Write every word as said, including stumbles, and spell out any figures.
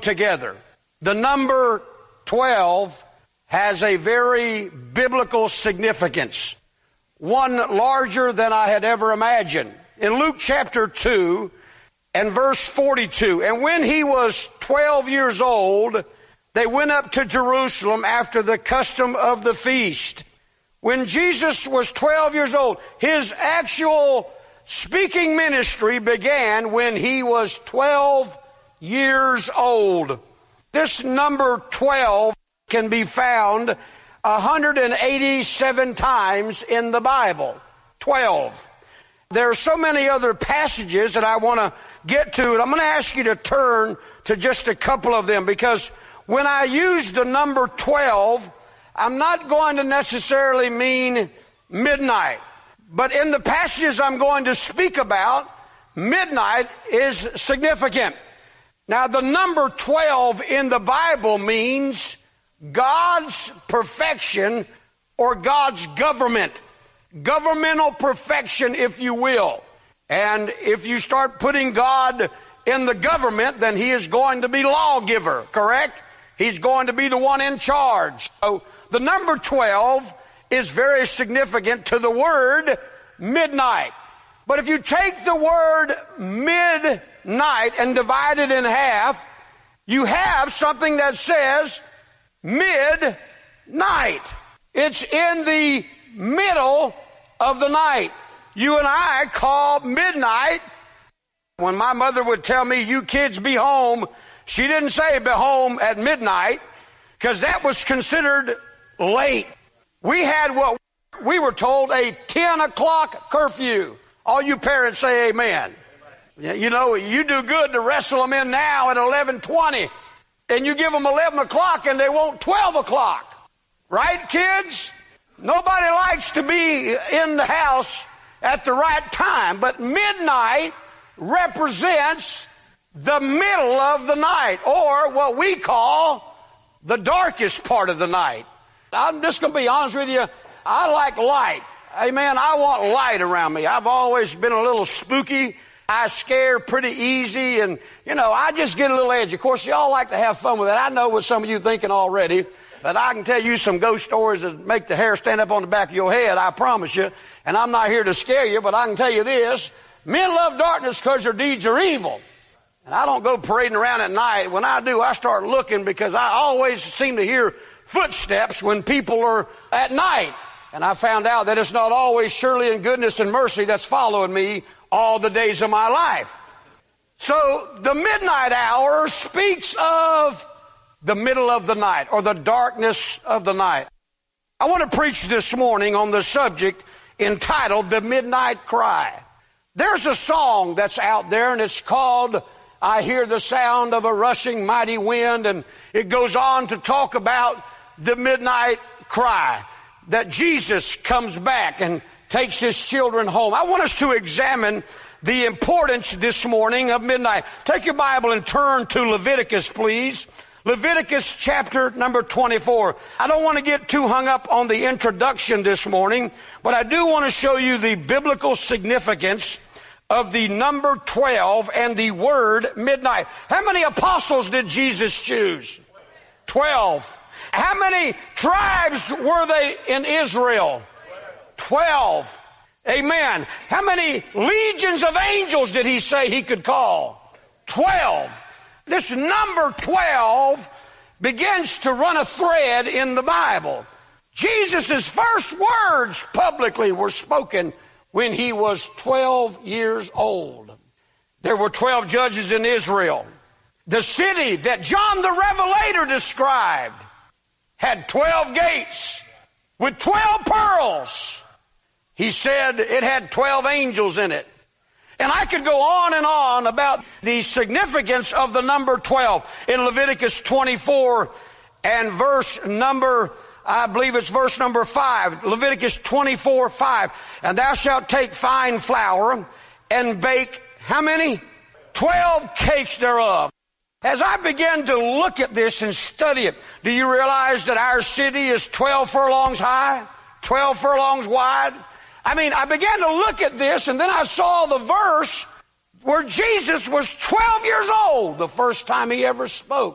together. The number twelve has a very biblical significance, one larger than I had ever imagined. In Luke chapter two and verse forty-two, and when he was twelve years old, they went up to Jerusalem after the custom of the feast. When Jesus was twelve years old, his actual speaking ministry began when he was twelve years old. This number twelve can be found one hundred eighty-seven times in the Bible. twelve. There are so many other passages that I want to get to, and I'm going to ask you to turn to just a couple of them, because when I use the number twelve, I'm not going to necessarily mean midnight. But in the passages I'm going to speak about, midnight is significant. Now, the number twelve in the Bible means God's perfection or God's government. Governmental perfection, if you will. And if you start putting God in the government, then he is going to be lawgiver, correct? He's going to be the one in charge. So the number twelve is very significant to the word midnight. But if you take the word midnight and divide it in half, you have something that says midnight. It's in the middle of the night. You and I call midnight. When my mother would tell me, you kids be home, she didn't say be home at midnight, because that was considered late. We had what we were told a ten o'clock curfew. All you parents say amen. You know, you do good to wrestle them in now at eleven twenty, and you give them eleven o'clock and they want twelve o'clock. Right, kids? Nobody likes to be in the house at the right time, but midnight represents the middle of the night, or what we call the darkest part of the night. I'm just going to be honest with you. I like light. Amen. I want light around me. I've always been a little spooky. I scare pretty easy, and, you know, I just get a little edgy. Of course, y'all like to have fun with it. I know what some of you thinking already, but I can tell you some ghost stories that make the hair stand up on the back of your head, I promise you. And I'm not here to scare you, but I can tell you this. Men love darkness because their deeds are evil. And I don't go parading around at night. When I do, I start looking, because I always seem to hear footsteps when people are at night. And I found out that it's not always surely in goodness and mercy that's following me all the days of my life. So the midnight hour speaks of the middle of the night, or the darkness of the night. I want to preach this morning on the subject entitled The Midnight Cry. There's a song that's out there, and it's called I Hear the Sound of a Rushing Mighty Wind, and it goes on to talk about the midnight cry, that Jesus comes back and takes his children home. I want us to examine the importance this morning of midnight. Take your Bible and turn to Leviticus, please. Leviticus chapter number twenty-four. I don't want to get too hung up on the introduction this morning, but I do want to show you the biblical significance of the number twelve and the word midnight. How many apostles did Jesus choose? Twelve. How many tribes were they in Israel? Twelve. Amen. How many legions of angels did he say he could call? Twelve. This number twelve begins to run a thread in the Bible. Jesus' first words publicly were spoken when he was twelve years old. There were twelve judges in Israel. The city that John the Revelator described had twelve gates with twelve pearls. He said it had twelve angels in it. And I could go on and on about the significance of the number twelve. In Leviticus twenty-four and verse number, I believe it's verse number five. Leviticus twenty-four, five. And thou shalt take fine flour and bake how many? Twelve cakes thereof. As I began to look at this and study it, do you realize that our city is twelve furlongs high, twelve furlongs wide? I mean, I began to look at this, and then I saw the verse where Jesus was twelve years old the first time he ever spoke.